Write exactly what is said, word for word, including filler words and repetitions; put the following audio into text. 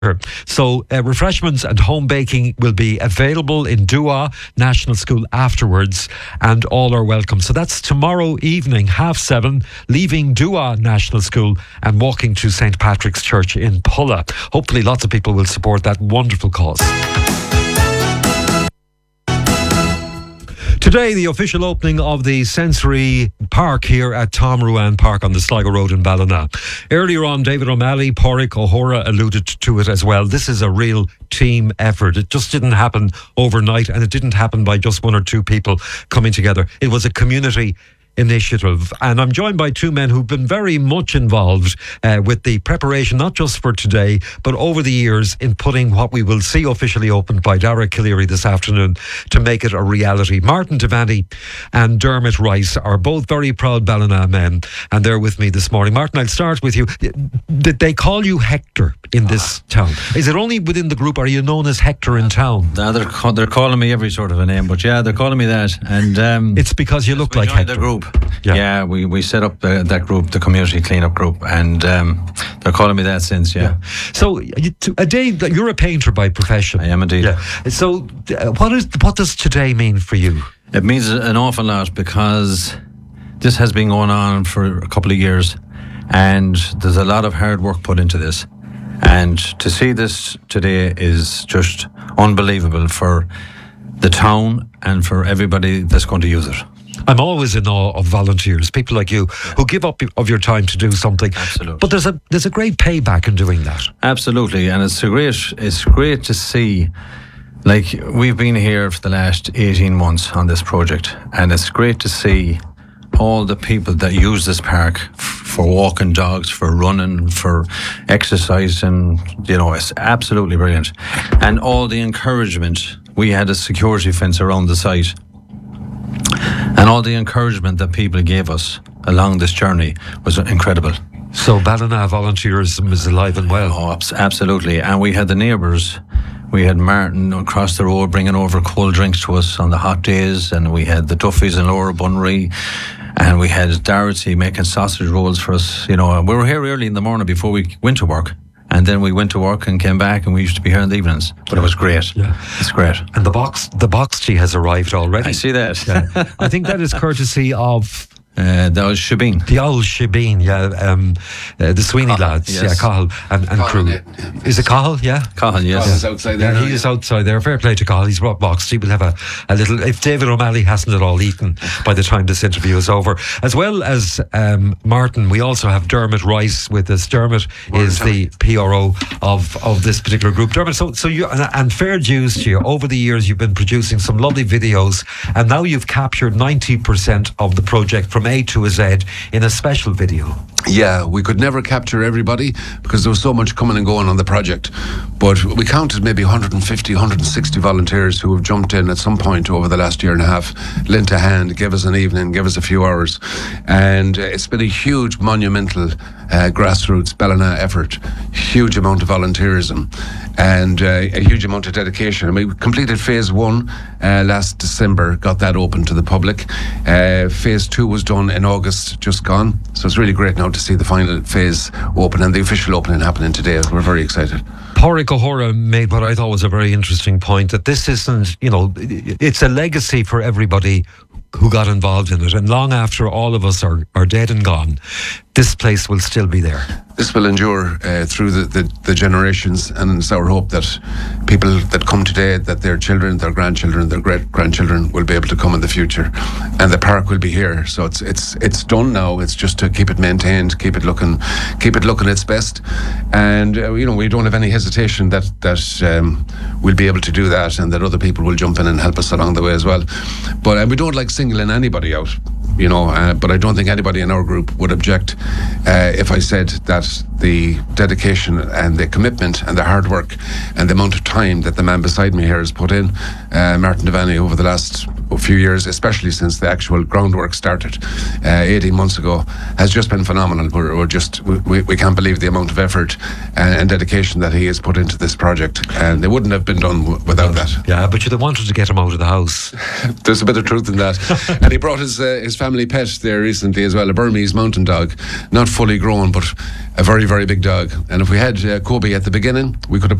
So uh, refreshments and home baking will be available in Dua National School afterwards, and all are welcome. So that's tomorrow evening, half seven, leaving Dua National School and walking to Saint Patrick's Church in Pulla. Hopefully lots of people will support that wonderful cause. Today, the official opening of the Sensory Park here at Tom Ruan Park on the Sligo Road in Ballina. Earlier on, David O'Malley, Pádraig O'Hora alluded to it as well. This is a real team effort. It just didn't happen overnight, and it didn't happen by just one or two people coming together. It was a community initiative, and I'm joined by two men who've been very much involved uh, with the preparation, not just for today, but over the years in putting what we will see officially opened by Dara Calleary this afternoon to make it a reality. Martin Devaney and Dermot Rice are both very proud Ballina men, and they're with me this morning. Martin, I'll start with you. Did they call you Hector in this town? Is it only within the group? Are you known as Hector in town? No, they're, ca- they're calling me every sort of a name, but yeah, they're calling me that. And um, it's because you look we like joined Hector. The group. Yeah, yeah we, we set up the, that group, the community cleanup group, and um, they're calling me that since, yeah. yeah. So, you, a day, you're a painter by profession. I am indeed. Yeah. So, uh, what is what does today mean for you? It means an awful lot, because this has been going on for a couple of years, and there's a lot of hard work put into this. And to see this today is just unbelievable for the town and for everybody that's going to use it. I'm always in awe of volunteers, people like you, yeah, who give up of your time to do something. Absolutely. But there's a there's a great payback in doing that. Absolutely, and it's a great it's great to see. Like, we've been here for the last eighteen months on this project, and it's great to see all the people that use this park f- for walking dogs, for running, for exercise, and you know, it's absolutely brilliant. And all the encouragement. We had a security fence around the site, and all the encouragement that people gave us along this journey was incredible. So Ballina volunteerism is alive and well. Oh, absolutely. And we had the neighbours. We had Martin across the road bringing over cold drinks to us on the hot days, and we had the Duffys in Lower Bunbury, and we had Dorothy making sausage rolls for us. You know, we were here early in the morning before we went to work. And then we went to work and came back, and we used to be here in the evenings. But it was great. Yeah, it's great. And the box, the box tea has arrived already. I see that. Yeah. I think that is courtesy of uh, that was Shebeen. The old Shebeen, yeah. Um, uh, the Sweeney Cahill, lads, yes. yeah, Cahill and, and Cahill, crew. yeah. Is it Cahill? Yeah. Cahill, yes. Cahill's outside there. Yeah, now, he is yeah. outside there. Fair play to Cahill. He's brought box tea. We'll have a, a little. If David O'Malley hasn't it all eaten by the time this interview is over, as well as um, Martin, we also have Dermot Rice with us. Dermot Morning, is Tommy. The P R O of of this particular group. Dermot, so so you and, and fair dues to you. Over the years, you've been producing some lovely videos, and now you've captured ninety percent of the project from A to a Z in a special video. Yeah, we could never capture everybody because there was so much coming and going on the project. But we counted maybe one hundred fifty, one hundred sixty volunteers who have jumped in at some point over the last year and a half, lent a hand, gave us an evening, gave us a few hours. And uh, it's been a huge, monumental uh, grassroots Ballina effort, huge amount of volunteerism and uh, a huge amount of dedication. And we completed phase one uh, last December, got that open to the public. Uh, phase two was done in August, just gone. So it's really great now to see the final phase open and the official opening happening today. We're very excited. Pádraig O'Hora made what I thought was a very interesting point, that this isn't, you know, it's a legacy for everybody who got involved in it, and long after all of us are, are dead and gone, this place will still be there. This will endure uh, through the, the, the generations, and it's our hope that people that come today, that their children, their grandchildren, their great-grandchildren will be able to come in the future, and the park will be here. So it's it's it's done now. It's just to keep it maintained, keep it looking, keep it looking its best, and uh, you know, we don't have any hesitation that that um, we'll be able to do that, and that other people will jump in and help us along the way as well. But uh, we don't like singling anybody out. You know, uh, but I don't think anybody in our group would object uh, if I said that the dedication and the commitment and the hard work and the amount of time that the man beside me here has put in, uh, Martin Devaney, over the last few years, especially since the actual groundwork started uh, eighteen months ago, has just been phenomenal. We're, we're just we, we can't believe the amount of effort and, and dedication that he has put into this project, and it wouldn't have been done w- without that. Yeah, but you wanted to get him out of the house. There's a bit of truth in that. And he brought his uh, his family pet there recently as well, a Burmese mountain dog, not fully grown, but a very, very big dog. And if we had uh, Kobe at the beginning, we could have